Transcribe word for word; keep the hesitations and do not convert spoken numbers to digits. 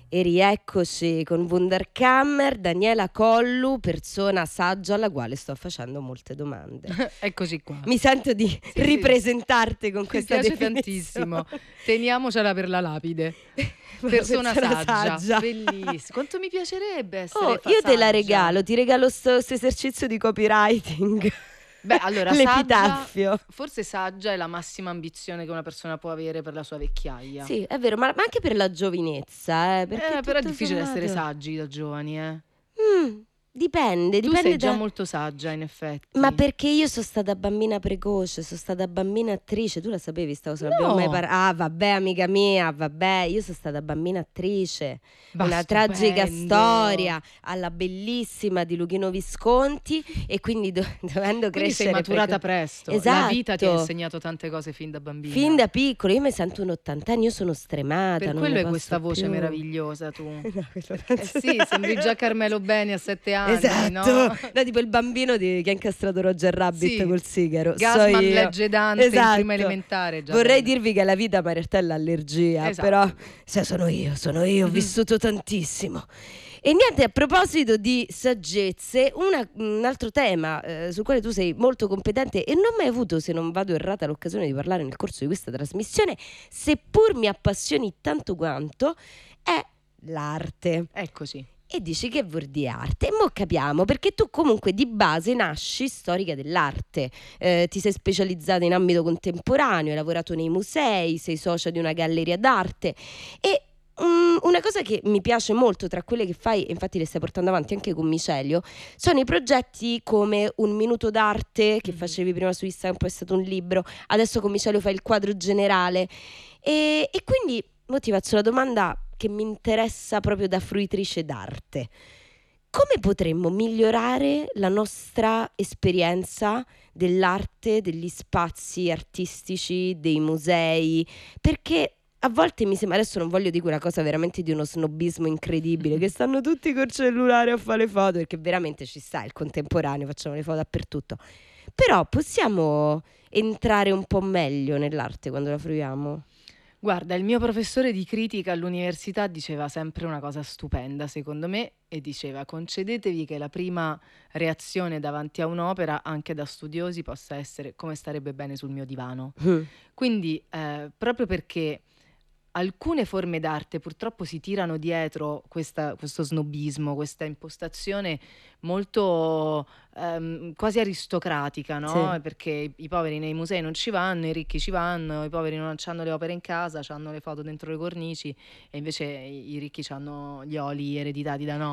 E rieccoci con Wunderkammer, Daniela Collu, persona saggia alla quale sto facendo molte domande. Eccoci qua. Mi sento di Sì, ripresentarti sì. con Mi questa piace definizione. tantissimo. Teniamocela per la lapide. Persona, persona saggia. saggia. Bellissimo. Quanto mi piacerebbe essere Oh, fa- io te la saggia. regalo, ti regalo sto, sto esercizio di copywriting. Beh, allora, saggia, L'epitaffio. forse saggia è la massima ambizione che una persona può avere per la sua vecchiaia. Sì, è vero, ma, ma anche per la giovinezza, eh, perché Eh, però è tutto difficile sommato... essere saggi da giovani, eh. Mm, dipende, Tu dipende sei già da... molto saggia, in effetti. Ma perché io sono stata bambina precoce, sono stata bambina attrice, tu la sapevi sta cosa? Non abbiamo mai No. parlato. Ah, vabbè, amica mia, vabbè, io sono stata bambina attrice. Va, Una stupendo. tragica storia alla bellissima di Luchino Visconti e quindi do- dovendo Quindi sei crescere maturata preco- presto. Esatto. La vita ti ha insegnato tante cose fin da bambina. Fin da piccolo, io mi sento un ottantenne, io sono stremata. Per non quello ne hai posso questa voce più. meravigliosa tu. No, quello Eh penso- sì, sembri già Carmelo Beni a sette anni, Esatto, no? no, tipo il bambino di- che ha incastrato Roger Rabbit Sì. col sigaro. Gassman so io. legge Dante in Esatto. prima elementare, già Vorrei bene. dirvi che la vita ma in realtà è l'allergia, Esatto. però se sono io, sono io, ho vissuto tantissimo. E niente, a proposito di saggezze, una- un altro tema eh, sul quale tu sei molto competente e non ho mai avuto, se non vado errata, l'occasione di parlare nel corso di questa trasmissione, seppur mi appassioni tanto quanto, è l'arte. Eccoci. E dici che vuol dire arte? E mo capiamo, perché tu comunque di base nasci storica dell'arte, eh, ti sei specializzata in ambito contemporaneo, hai lavorato nei musei, sei socia di una galleria d'arte e mm, una cosa che mi piace molto tra quelle che fai, e infatti le stai portando avanti anche con Micelio, sono i progetti come Un minuto d'arte che Mhm. facevi prima su Instagram, poi è stato un libro, adesso con Micelio fai il quadro generale e, e quindi mo ti faccio la domanda che mi interessa proprio da fruitrice d'arte. Come potremmo migliorare la nostra esperienza dell'arte, degli spazi artistici, dei musei? Perché a volte mi sembra, adesso non voglio dire una cosa veramente di uno snobismo incredibile, che stanno tutti col cellulare a fare le foto, perché veramente ci sta il contemporaneo, facciamo le foto dappertutto. Però possiamo entrare un po' meglio nell'arte quando la fruiamo? Guarda, il mio professore di critica all'università diceva sempre una cosa stupenda, secondo me, e diceva: concedetevi che la prima reazione davanti a un'opera, anche da studiosi, possa essere come starebbe bene sul mio divano. Mm. Quindi, eh, proprio perché alcune forme d'arte purtroppo si tirano dietro questa- questo snobismo, questa impostazione molto ehm, quasi aristocratica, no? Sì. Perché i, i poveri nei musei non ci vanno, i ricchi ci vanno, i poveri non hanno le opere in casa, hanno le foto dentro le cornici e invece i, i ricchi hanno gli oli ereditati da nonni.